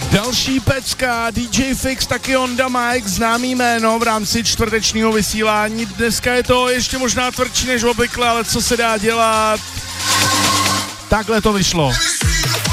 Další pecka, DJ Fix, taky Honda Mike, známý jméno v rámci čtvrtečního vysílání. Dneska je to ještě možná tvrdší než obvykle, ale co se dá dělat? Takhle to vyšlo.